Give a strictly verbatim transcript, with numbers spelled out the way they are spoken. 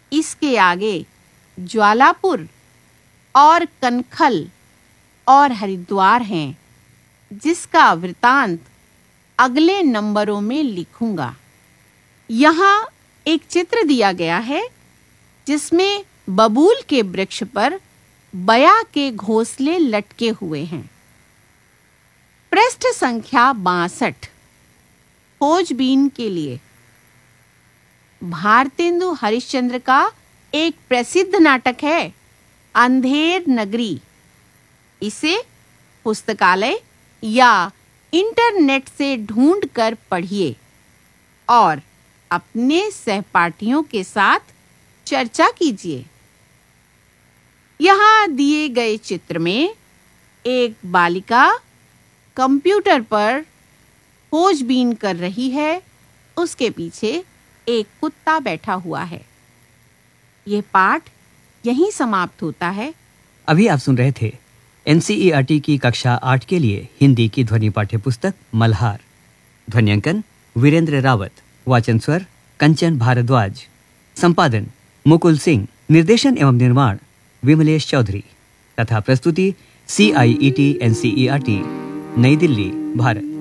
इसके आगे ज्वालापुर और कनखल और हरिद्वार हैं, जिसका वृतांत अगले नंबरों में लिखूंगा। यहाँ एक चित्र दिया गया है जिसमें बबूल के वृक्ष पर बया के घोंसले लटके हुए हैं। पृष्ठ संख्या बासठ खोजबीन के लिए। भारतेंदु हरिश्चंद्र का एक प्रसिद्ध नाटक है अंधेर नगरी। इसे पुस्तकालय या इंटरनेट से ढूंढकर पढ़िए और अपने सहपाठियों के साथ चर्चा कीजिए। यहाँ दिए गए चित्र में एक बालिका कंप्यूटर पर खोजबीन कर रही है। उसके पीछे एक कुत्ता बैठा हुआ है। यह पाठ यहीं समाप्त होता है। अभी आप सुन रहे थे एनसीईआरटी की कक्षा आठ के लिए हिंदी की ध्वनि पाठ्य पुस्तक मल्हार। ध्वन्यांकन वीरेंद्र रावत, वाचन स्वर कंचन भारद्वाज, संपादन मुकुल सिंह, निर्देशन एवं निर्माण विमलेश चौधरी तथा प्रस्तुति सी आई E T N C E R T, नई दिल्ली, भारत।